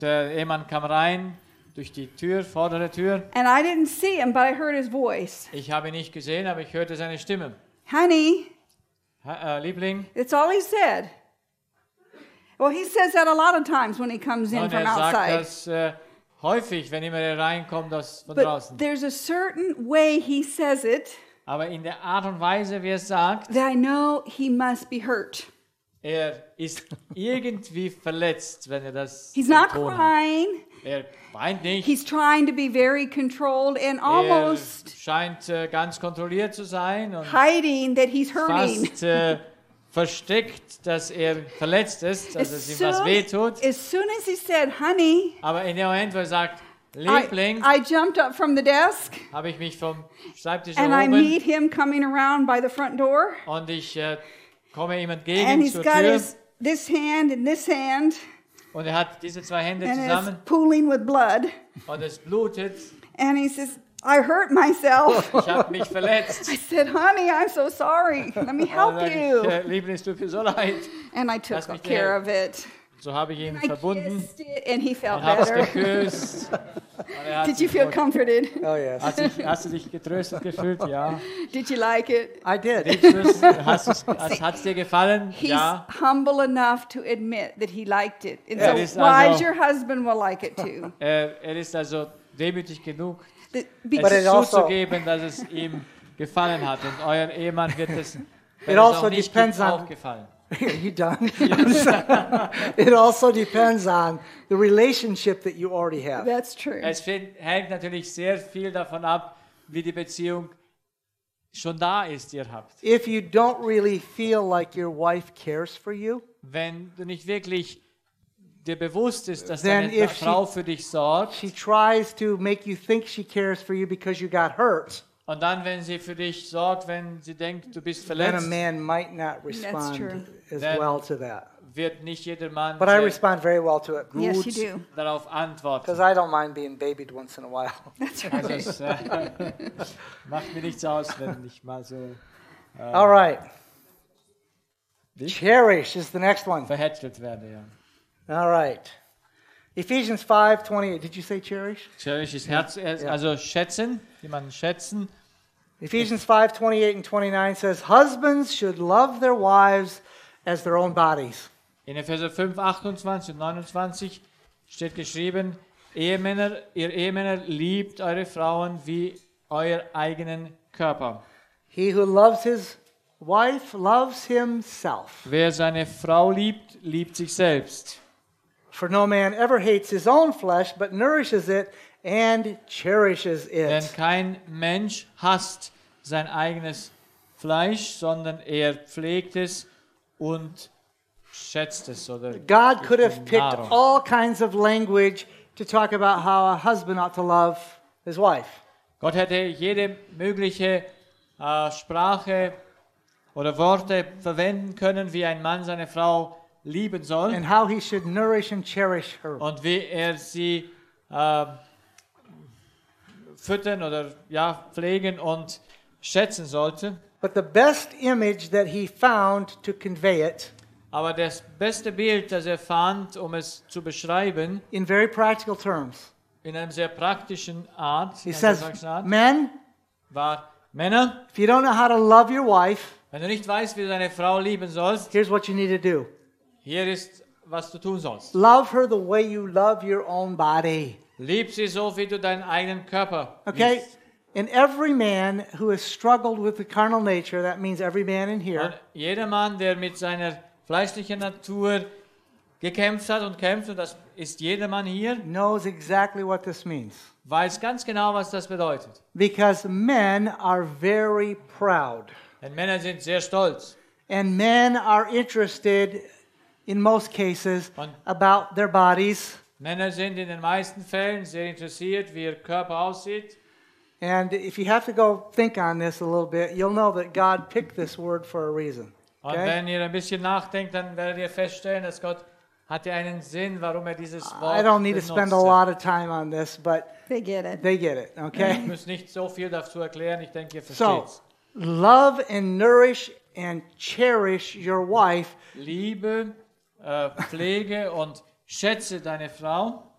Der Ehemann kam rein durch die Tür, vordere Tür. And I didn't see him, but I heard his voice. Ich habe ihn nicht gesehen, aber ich hörte seine Stimme. Honey, Liebling. that's all he said. Well, he says that a lot of times when he comes in Und from er sagt outside. das häufig, wenn immer er reinkommt von But draußen. there's a certain way he says it Aber in der Art und Weise, wie er es sagt, that I know he must be hurt. er ist irgendwie verletzt, wenn er das He's im not Ton hat. crying. Er weint nicht. He's trying to be very controlled and Er almost scheint ganz kontrolliert zu sein und hiding that he's hurting. fast versteckt, dass er verletzt ist, dass es ihm was wehtut. As soon as he said, honey, Aber in dem Moment, wo er sagt, Liebling, I jumped up from the desk habe ich mich vom Schreibtisch and I erhoben meet him coming around by the front door. und ich komme ihm And entgegen he's zur got Tür this hand and this hand, und er hat diese zwei Hände and it's zusammen pooling with blood. und es blutet. And he says, I hurt myself. Ich habe mich verletzt. I said, honey, I'm so sorry. Let me Und help dann sag you. ich, Liebling, es tut mir so leid. And I Lass took mich care dir of it. So habe ich ihn I verbunden kissed it and he felt und habe es better. geküsst. Und er hat Did you sich feel wohl- comforted? Oh, yes. Hast du dich getröstet gefühlt? Ja. Did you like it? I did. Hat es dir gefallen? He's Ja. humble enough to admit that he liked it. And Ja, so das ist wise also- your husband will like it too. Er ist also demütig genug, But es it also- zuzugeben, dass es ihm gefallen hat. Und euer Ehemann wird es, wenn It es also auch nicht depends gibt, on- auch gefallen. Are you done? It also depends on the relationship that you already have. That's true. Es hängt natürlich sehr viel davon ab, wie die Beziehung schon da ist, die ihr habt. If you don't really feel like your wife cares for you, Wenn du nicht wirklich dir bewusst ist, dass Then deine if Frau für dich sorgt, she tries to make you think she cares for you because you got hurt, und dann, wenn sie für dich sorgt, wenn sie denkt, du bist then a verletzt, man might not true. respond as Then- well to that. wird nicht jeder Mann But I sehr respond very well to it Yes, you gut do. darauf antworten. because I don't mind being babied once in a while. Also es macht mir nichts aus, wenn ich mal so All right. Cherish is the next one. verhätschelt werde. Ja. All right. Ephesians 5:28. Did you say cherish? Cherish ist Herz, also schätzen, jemanden schätzen. Ephesians 5:28 and 29 says, "Husbands should love their wives as their own bodies." In Epheser 5, 28 und 29 steht geschrieben, ihr Ehemänner liebt eure Frauen wie euer eigenen Körper. He who loves his wife loves himself. Wer seine Frau liebt, liebt sich selbst. For no man ever hates his own flesh, but nourishes it and cherishes Denn it. kein Mensch hasst sein eigenes Fleisch, sondern er pflegt es und schätzt es. Oder God could have gibt ihm picked Nahrung. all kinds of language to talk about how a husband ought to love his wife. Gott hätte jede mögliche Sprache oder Worte verwenden können, wie ein Mann seine Frau lieben soll And how he should nourish and cherish her. und wie er sie füttern oder pflegen und schätzen sollte. But the best image that he found to convey it, Aber das beste Bild, das er fand, um es zu beschreiben, in very practical terms, in einem sehr praktischen Art, he einer says, praktischen Art, men, war: Männer, if you don't know how to love your wife, wenn du nicht weißt, wie du deine Frau lieben sollst, here's what you need to do. hier ist, was du tun sollst. Love her the way you love your own body. Lieb sie so, wie du deinen eigenen Körper Okay? liebst. And every man who has struggled with the carnal nature, that means every man in here, Und jeder Mann, der mit seiner fleischlichen Natur gekämpft hat und kämpft, und das ist jeder Mann hier, knows exactly what this means. weiß ganz genau, was das bedeutet. Because men are very proud. Denn Männer sind sehr stolz. And men are interested, in most cases, Und- about their bodies. Männer sind in den meisten Fällen sehr interessiert, wie ihr Körper aussieht. And if you have to go think on this a little bit, you'll know that God picked this word for a reason. Und Okay? wenn ihr ein bisschen nachdenkt, dann werdet ihr feststellen, dass Gott hatte einen Sinn, warum er dieses Wort I don't need to spend a benutzte. lot of time on this, but They get it. they get it, Ich okay? muss nicht so viel dazu erklären, ich denke, ihr So, versteht. love and nourish and cherish your wife Liebe, Pflege und schätze deine Frau